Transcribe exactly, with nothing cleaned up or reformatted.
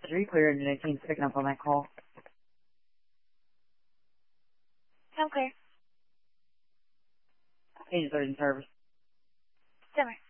Are you clear? And eighteen's picking up on that call. I'm clear. Agent third in service. Simmer.